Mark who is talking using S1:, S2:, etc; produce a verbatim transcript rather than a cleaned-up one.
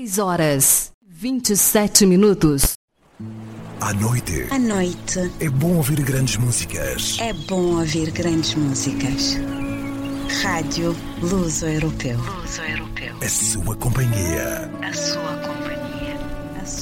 S1: seis horas, vinte e sete minutos.
S2: À noite.
S3: À noite.
S2: É bom ouvir grandes músicas.
S3: É bom ouvir grandes músicas. Rádio Luso Europeu.
S2: A sua companhia.
S3: A sua companhia.